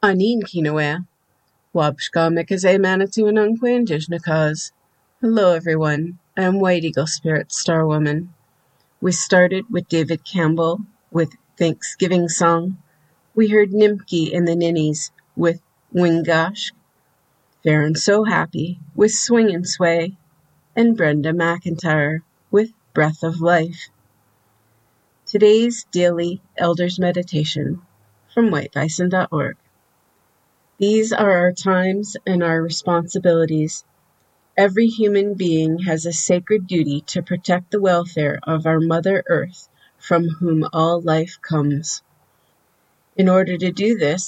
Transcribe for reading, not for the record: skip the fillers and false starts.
Anin Kinoa, Wabshka Mikaze Manitou and Unquindishnakas. Hello everyone, I am White Eagle Spirit Star Woman. We started with David Campbell with Thanksgiving Song. We heard Nimki and the Ninnies with Wingash, Fair and So Happy with Swing and Sway, and Brenda McIntyre with Breath of Life. Today's Daily Elders Meditation from whitebison.org. These are our times and our responsibilities. Every human being has a sacred duty to protect the welfare of our Mother Earth, from whom all life comes. In order to do this,